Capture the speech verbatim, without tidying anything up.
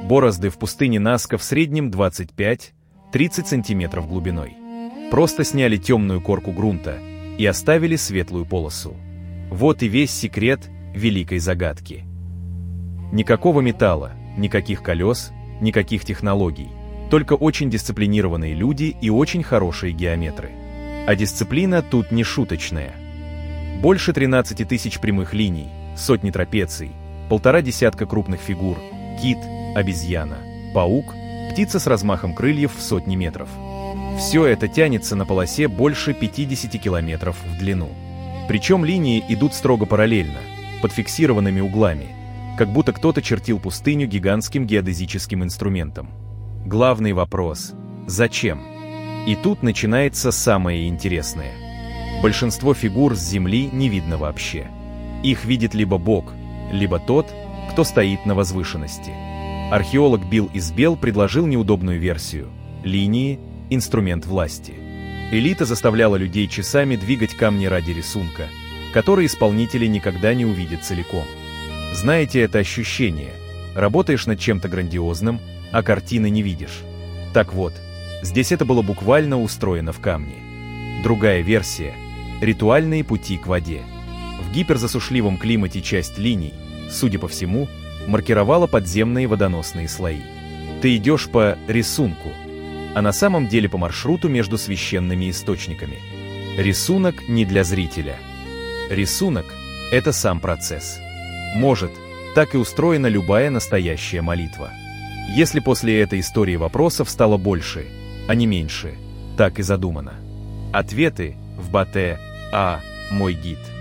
Борозды в пустыне Наска в среднем двадцать пять — тридцать сантиметров глубиной. Просто сняли темную корку грунта и оставили светлую полосу. Вот и весь секрет великой загадки. Никакого металла, никаких колес, никаких технологий. Только очень дисциплинированные люди и очень хорошие геометры. А дисциплина тут не шуточная. Больше тринадцати тысяч прямых линий, сотни трапеций, полтора десятка крупных фигур, кит, обезьяна, паук, птица с размахом крыльев в сотни метров. Все это тянется на полосе больше пятидесяти километров в длину. Причем линии идут строго параллельно, под фиксированными углами, как будто кто-то чертил пустыню гигантским геодезическим инструментом. Главный вопрос – зачем? И тут начинается самое интересное. Большинство фигур с Земли не видно вообще. Их видит либо Бог, либо тот, кто стоит на возвышенности. Археолог Билл Избел предложил неудобную версию – линии – инструмент власти. Элита заставляла людей часами двигать камни ради рисунка, который исполнители никогда не увидят целиком. Знаете это ощущение? Работаешь над чем-то грандиозным, а картины не видишь. Так вот, здесь это было буквально устроено в камне. Другая версия – ритуальные пути к воде. В гиперзасушливом климате часть линий, судя по всему, маркировала подземные водоносные слои. Ты идешь по рисунку, а на самом деле по маршруту между священными источниками. Рисунок не для зрителя. Рисунок – это сам процесс. Может, так и устроена любая настоящая молитва. Если после этой истории вопросов стало больше, а не меньше, так и задумано. Ответы в Батэ А. Мой гид.